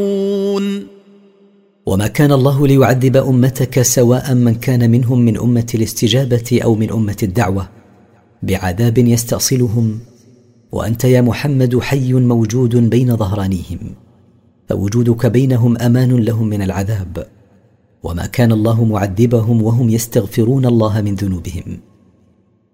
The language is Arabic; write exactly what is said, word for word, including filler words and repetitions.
وما كان الله ليعذب أمتك سواء من كان منهم من أمة الاستجابة أو من أمة الدعوة بعذاب يستأصلهم، وأنت يا محمد حي موجود بين ظهرانيهم، فوجودك بينهم أمان لهم من العذاب. وما كان الله معذبهم وهم يستغفرون الله من ذنوبهم.